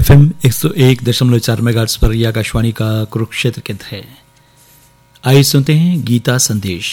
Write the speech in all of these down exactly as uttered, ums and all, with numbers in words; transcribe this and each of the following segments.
FM एक सौ एक दशमलव चार मेगाहर्ट्ज पर यह आकाशवाणी का कुरुक्षेत्र केंद्र है। आइए सुनते हैं गीता संदेश।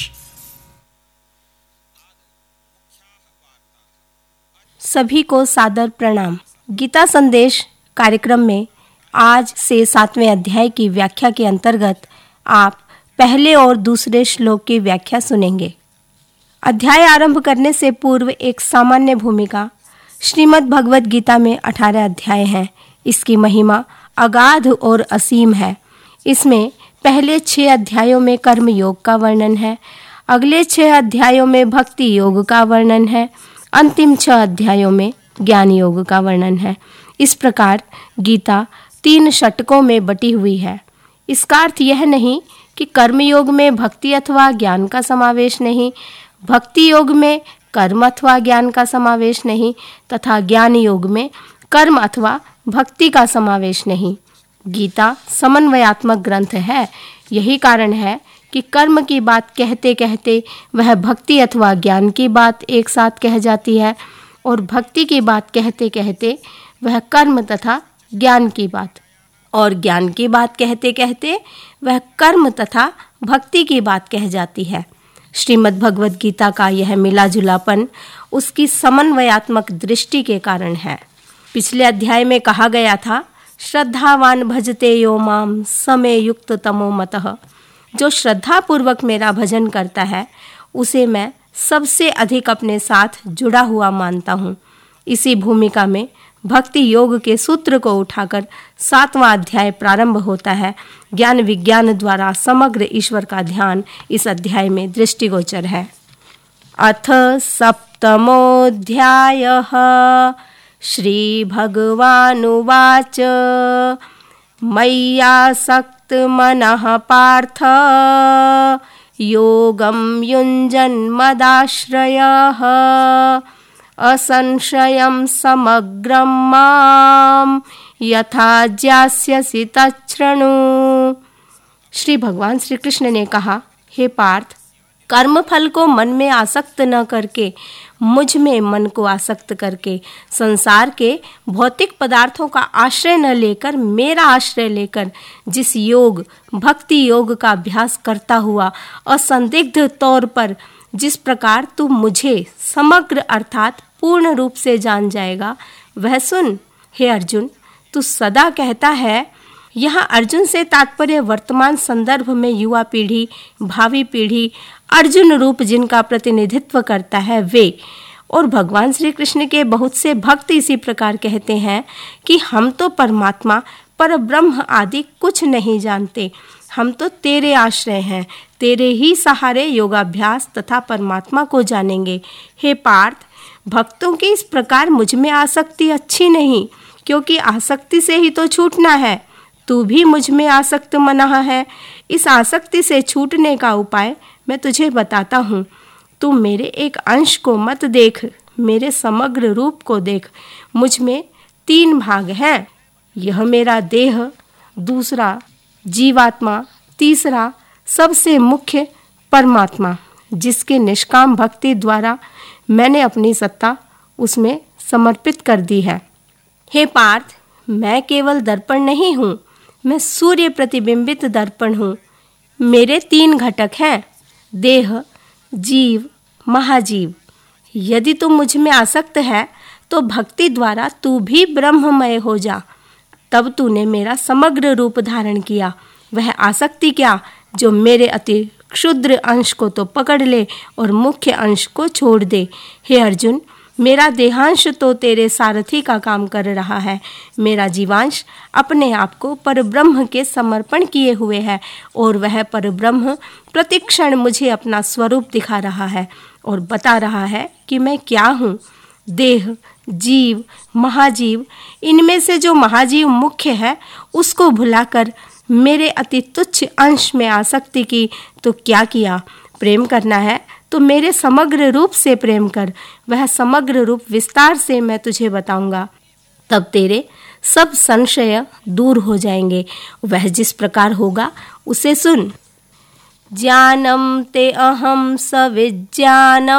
सभी को सादर प्रणाम। गीता संदेश कार्यक्रम में आज से सातवें अध्याय की व्याख्या के अंतर्गत आप पहले और दूसरे श्लोक की व्याख्या सुनेंगे। अध्याय आरंभ करने से पूर्व एक सामान्य भूमिका। श्रीमद् भगवद गीता में अठारह अध्याय हैं। इसकी महिमा अगाध और असीम है। इसमें पहले छह अध्यायों में कर्म योग का वर्णन है, अगले छह अध्यायों में भक्ति योग का वर्णन है, अंतिम छह अध्यायों में ज्ञान योग का वर्णन है। इस प्रकार गीता तीन षटकों में बटी हुई है। इसका अर्थ यह नहीं कि कर्म योग में भक्ति अथवा ज्ञान का समावेश नहीं, भक्ति योग में कर्म अथवा ज्ञान का समावेश नहीं तथा ज्ञान योग में कर्म अथवा भक्ति का समावेश नहीं। गीता समन्वयात्मक ग्रंथ है। यही कारण है कि कर्म की बात कहते कहते वह भक्ति अथवा ज्ञान की बात एक साथ कह जाती है और भक्ति की बात कहते कहते वह कर्म तथा ज्ञान की बात, और ज्ञान की बात कहते कहते वह कर्म तथा भक्ति की बात कह जाती है। श्रीमद् भगवद गीता का यह मिला जुलापन उसकी समन्वयात्मक दृष्टि के कारण है। पिछले अध्याय में कहा गया था, श्रद्धावान भजते यो माम समे युक्त तमो मतः। जो श्रद्धा पूर्वक मेरा भजन करता है उसे मैं सबसे अधिक अपने साथ जुड़ा हुआ मानता हूँ। इसी भूमिका में भक्ति योग के सूत्र को उठाकर सातवां अध्याय प्रारंभ होता है। ज्ञान विज्ञान द्वारा समग्र ईश्वर का ध्यान इस अध्याय में दृष्टिगोचर है। अथ सप्तमोऽध्यायः श्री भगवानुवाच मय्यासक्त मनः पार्थ योगं युञ्जन्मदाश्रयः असंशयं समग्रं मां यथा ज्ञास्यसि तच्छृणु। श्री भगवान श्री कृष्ण ने कहा, हे पार्थ, कर्म फल को मन में आसक्त न करके, मुझ में मन को आसक्त करके, संसार के भौतिक पदार्थों का आश्रय न लेकर, मेरा आश्रय लेकर जिस योग भक्ति योग का अभ्यास करता हुआ असंदिग्ध तौर पर जिस प्रकार तू मुझे समग्र अर्थात पूर्ण रूप से जान जाएगा, वह सुन। हे अर्जुन, तू सदा कहता है, यहाँ अर्जुन से तात्पर्य वर्तमान संदर्भ में युवा पीढ़ी, भावी पीढ़ी, अर्जुन रूप जिनका प्रतिनिधित्व करता है वे, और भगवान श्री कृष्ण के बहुत से भक्त इसी प्रकार कहते हैं कि हम तो परमात्मा पर ब्रह्म आदि कुछ नहीं जानते, हम तो तेरे आश्रय हैं, तेरे ही सहारे योगाभ्यास तथा परमात्मा को जानेंगे। हे पार्थ, भक्तों की इस प्रकार मुझ में आसक्ति अच्छी नहीं, क्योंकि आसक्ति से ही तो छूटना है। तू भी मुझ में आसक्त मना है। इस आसक्ति से छूटने का उपाय मैं तुझे बताता हूँ। तू मेरे एक अंश को मत देख, मेरे समग्र रूप को देख। मुझ में तीन भाग हैं। यह मेरा देह, दूसरा जीवात्मा, तीसरा सबसे मुख्य परमात्मा, जिसके निष्काम भक्ति द्वारा मैंने अपनी सत्ता उसमें समर्पित कर दी है। हे पार्थ, मैं केवल दर्पण नहीं हूँ, मैं सूर्य प्रतिबिंबित दर्पण हूँ। मेरे तीन घटक हैं, देह, जीव, महाजीव। यदि तू मुझ में आसक्त है तो भक्ति द्वारा तू भी ब्रह्ममय हो जा। तब तूने मेरा समग्र रूप धारण किया। वह आसक्ति क्या जो मेरे अति क्षुद्र अंश को तो पकड़ ले और मुख्य अंश को छोड़ दे। हे अर्जुन, मेरा देहांश तो तेरे सारथी का काम कर रहा है। मेरा जीवांश अपने आप को परब्रह्म के समर्पण किए हुए है और वह परब्रह्म प्रतिक्षण मुझे अपना स्वरूप दिखा रहा है और बता रहा है कि मैं क्या हूँ। देह, जीव, महाजीव, इनमें से जो महाजीव मुख्य है उसको भुलाकर मेरे अति तुच्छ अंश में आसक्ति की तो क्या किया। प्रेम करना है तो मेरे समग्र रूप से प्रेम कर। वह समग्र रूप विस्तार से मैं तुझे बताऊंगा, तब तेरे सब संशय दूर हो जाएंगे। वह जिस प्रकार होगा उसे सुन। ज्ञानम ते अहम सविज्ञानम